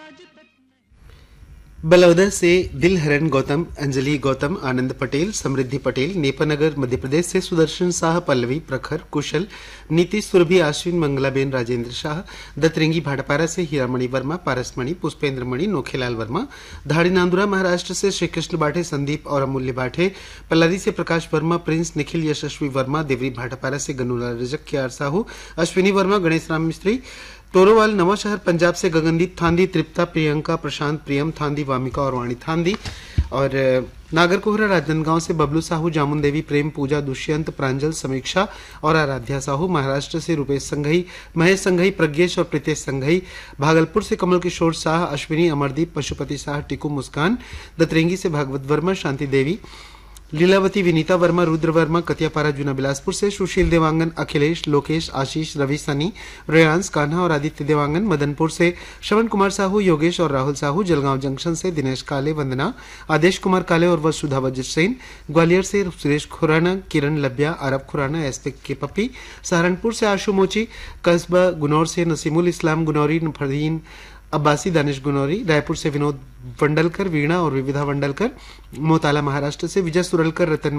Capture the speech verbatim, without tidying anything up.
बलौदा से दिलहरन गौतम, अंजलि गौतम, आनंद पटेल, समृद्धि पटेल, नेपानगर मध्य प्रदेश से सुदर्शन शाह, पल्लवी, प्रखर, कुशल, नीतीश सुरभि, आश्विन, मंगलाबेन, राजेंद्र शाह, दतरेंगी भाटापारा से हीरामणि वर्मा, पारसमणि, पुष्पेंद्र मणि, नोखेलाल वर्मा, धाड़ी नांदुरा महाराष्ट्र से श्री कृष्ण बाठे, संदीप और अमूल्य बाठे, पल्लारी से प्रकाश वर्मा, प्रिंस, निखिल, यशस्वी वर्मा, देवरी भाटापारा से गन्नूलाल रजक, के आर साहू, अश्विनी वर्मा, गणेश राम मिस्त्री, तोरोवाल नवा शहर पंजाब से गगनदीप थांदी, तृप्ता, प्रियंका, प्रशांत, प्रियम थांदी, वामिका और वाणी थांदी, और नागरकोहरा राजनांदगांव से बबलू साहू, जामुन देवी, प्रेम, पूजा, दुष्यंत, प्रांजल, समीक्षा और आराध्या साहू, महाराष्ट्र से रुपेश संघई, महेश संघई, प्रज्ञेश और प्रीतेश संघई, भागलपुर से कमल किशोर शाह, अश्विनी, अमरदीप, पशुपति शाह, टिकू, मुस्कान, दतरेंगी से भागवत वर्मा, शांति देवी, लीलावती, विनीता वर्मा, रुद्र वर्मा, कतियापारा, जूना बिलासपुर से सुशील देवांगन, अखिलेश, लोकेश, आशीष, रवि, सनी, रेयांस, कान्हा और आदित्य देवांगन, मदनपुर से श्रवण कुमार साहू, योगेश और राहुल साहू, जलगांव जंक्शन से दिनेश काले, वंदना, आदेश कुमार काले और वसुधा वज्रसेन, ग्वालियर से सुरेश खुराना, किरण लब्या, आरब खुराना, एसपी के पप्पी, सहारनपुर से आशु मोची, कस्बा गुनौर से नसीमुल इस्लाम गुनौरी, फरदीन अब्बासी, दानिश गुनौरी, रायपुर से विनोद वंडलकर, वीणा और विविधा वंडलकर, मोताला महाराष्ट्र से विजय सुरलकर, रतन